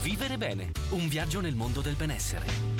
Vivere bene, un viaggio nel mondo del benessere.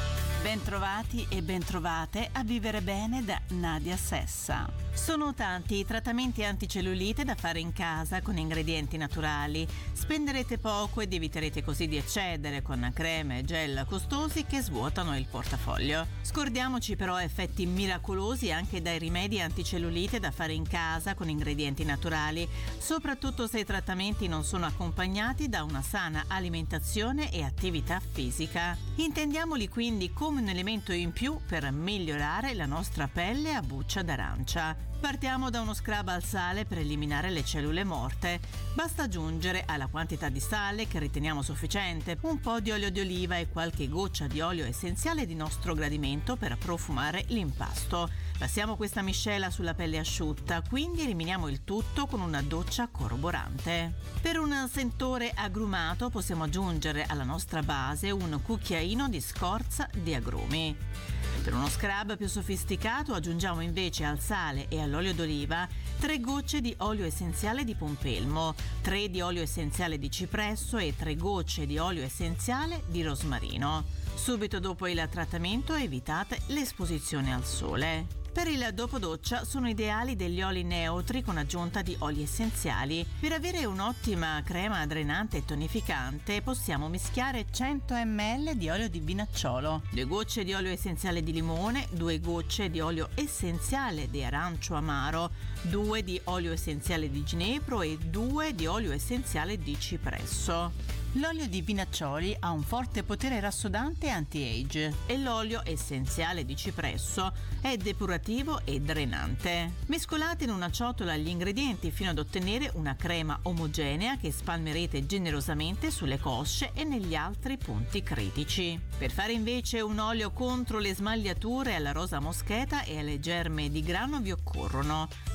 Bentrovati e bentrovate a Vivere Bene da Nadia Sessa. Sono tanti i trattamenti anticellulite da fare in casa con ingredienti naturali. Spenderete poco ed eviterete così di eccedere con creme e gel costosi che svuotano il portafoglio. Scordiamoci però effetti miracolosi anche dai rimedi anticellulite da fare in casa con ingredienti naturali, soprattutto se i trattamenti non sono accompagnati da una sana alimentazione e attività fisica. Intendiamoli quindi come un elemento in più per migliorare la nostra pelle a buccia d'arancia. Partiamo da uno scrub al sale per eliminare le cellule morte. Basta aggiungere alla quantità di sale che riteniamo sufficiente un po' di olio di oliva e qualche goccia di olio essenziale di nostro gradimento per profumare l'impasto. Passiamo questa miscela sulla pelle asciutta, quindi eliminiamo il tutto con una doccia corroborante. Per un sentore agrumato possiamo aggiungere alla nostra base un cucchiaino di scorza di agrumi. Per uno scrub più sofisticato aggiungiamo invece al sale e all'olio d'oliva 3 gocce di olio essenziale di pompelmo, 3 di olio essenziale di cipresso e 3 gocce di olio essenziale di rosmarino. Subito dopo il trattamento evitate l'esposizione al sole. Per il dopo doccia sono ideali degli oli neutri con aggiunta di oli essenziali. Per avere un'ottima crema drenante e tonificante possiamo mischiare 100 ml di olio di vinacciolo, 2 gocce di olio essenziale di limone, 2 gocce di olio essenziale di arancio amaro, 2 di olio essenziale di ginepro e 2 di olio essenziale di cipresso. L'olio di vinaccioli ha un forte potere rassodante e anti-age e l'olio essenziale di cipresso è depurativo e drenante. Mescolate in una ciotola gli ingredienti fino ad ottenere una crema omogenea che spalmerete generosamente sulle cosce e negli altri punti critici. Per fare invece un olio contro le smagliature alla rosa moscheta e alle germe di grano vi occorrono